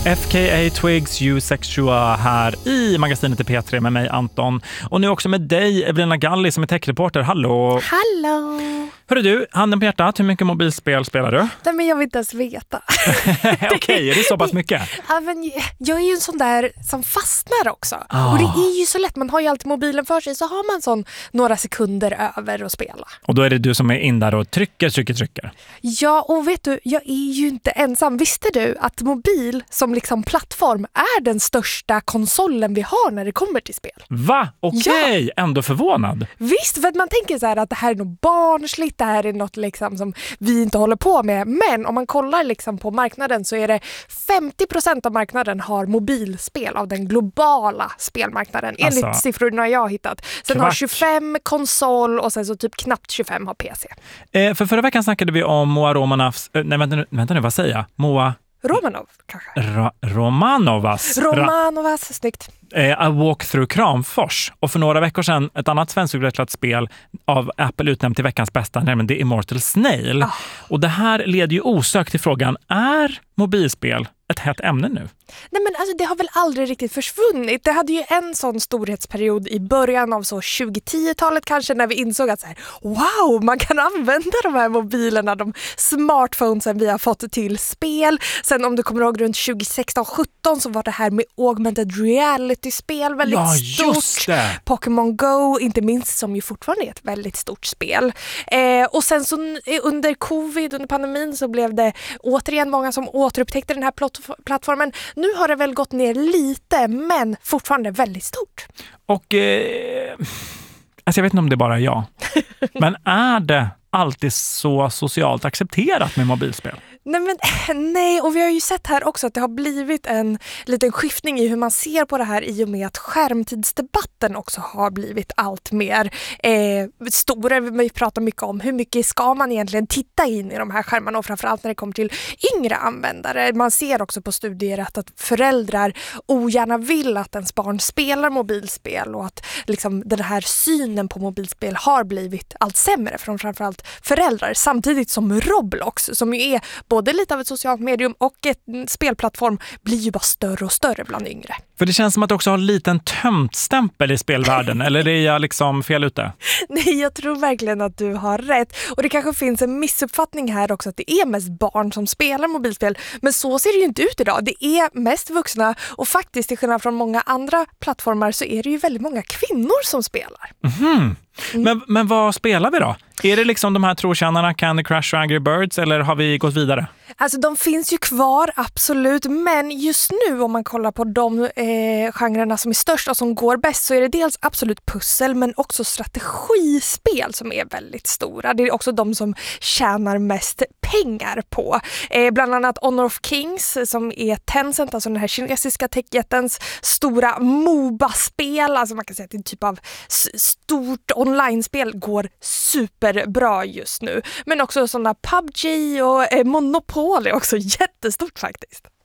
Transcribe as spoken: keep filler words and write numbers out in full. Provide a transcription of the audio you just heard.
F K A Twigs Usexua här i magasinet i P tre med mig Anton. Och nu också med dig Evelina Galli som är techreporter. Hallå! Hallå! Hörru du, handen på hjärtat, hur mycket mobilspel spelar du? Nej, men jag vill inte ens veta. Okej, okay, är det så pass mycket? Ja, men jag är ju en sån där som fastnar också. Ah. Och det är ju så lätt, man har ju alltid mobilen för sig, så har man sån några sekunder över att spela. Och då är det du som är in där och trycker, trycker, trycker. Ja, och vet du, jag är ju inte ensam. Visste du att mobil som liksom plattform är den största konsolen vi har när det kommer till spel? Va? Okej, okay. Ja. Ändå förvånad. Visst, för att man tänker så här att det här är något barnsligt, det här är något liksom som vi inte håller på med. Men om man kollar liksom på marknaden så är det femtio procent av marknaden har mobilspel av den globala spelmarknaden. Alltså, enligt siffrorna jag har hittat. Sen kvart. Har tjugofem konsol och sen så typ knappt tjugofem har P C. Eh, för förra veckan snackade vi om Moa Romanovs... Eh, nej, vänta nu, vänta nu, vad säger jag? Moa... Romanov kanske. Ra- Romanovas. Romanovas, Ra- snyggt. Eh, A Walk Through Kramfors. Och för några veckor sedan ett annat svenskutvecklat spel av Apple utnämnt till veckans bästa, nämligen The Immortal Snail. Oh. Och det här leder ju osökt till frågan, är mobilspel ett hett ämne nu? Nej, men alltså det har väl aldrig riktigt försvunnit. Det hade ju en sån storhetsperiod i början av så tjugo-tio-talet kanske, när vi insåg att så här, wow, man kan använda de här mobilerna, de smartphonesen vi har fått till spel. Sen om du kommer ihåg runt tjugo-sexton sjutton så var det här med augmented reality-spel väldigt ja, stort. Just det. Pokémon Go, inte minst, som ju fortfarande är ett väldigt stort spel. Eh, och sen så under covid, under pandemin, så blev det återigen många som återupptäckte den här plott- plattformen. Nu har det väl gått ner lite, men fortfarande väldigt stort. Och eh, alltså jag vet inte om det är bara jag. Men är det alltid så socialt accepterat med mobilspel? Nej, men, nej, och vi har ju sett här också att det har blivit en liten skiftning i hur man ser på det här, i och med att skärmtidsdebatten också har blivit allt mer eh, stora. Vi pratar mycket om hur mycket ska man egentligen titta in i de här skärmarna, och framförallt när det kommer till yngre användare. Man ser också på studier att, att föräldrar ogärna vill att ens barn spelar mobilspel, och att liksom, den här synen på mobilspel har blivit allt sämre från framförallt föräldrar, samtidigt som Roblox, som ju är både lite av ett socialt medium och ett spelplattform, blir ju bara större och större bland yngre. För det känns som att det också har en liten tömtstämpel i spelvärlden, eller är jag liksom fel ute? Nej, jag tror verkligen att du har rätt. Och det kanske finns en missuppfattning här också, att det är mest barn som spelar mobilspel. Men så ser det ju inte ut idag. Det är mest vuxna, och faktiskt till skillnad från många andra plattformar så är det ju väldigt många kvinnor som spelar. Mm. Mm. Men, men vad spelar vi då? Är det liksom de här trotjänarna Candy Crush och Angry Birds, eller har vi gått vidare? Alltså de finns ju kvar, absolut. Men just nu, om man kollar på de eh, genrerna som är störst och som går bäst, så är det dels absolut pussel, men också strategispel som är väldigt stora. Det är också de som tjänar mest pengar på. Eh, bland annat Honor of Kings, som är Tencent, alltså den här kinesiska techjättens stora MOBA-spel. Alltså man kan säga att det är en typ av s- stort online-spel, går superbra just nu. Men också sådana P U B G och eh, Monopol är också jättestort faktiskt.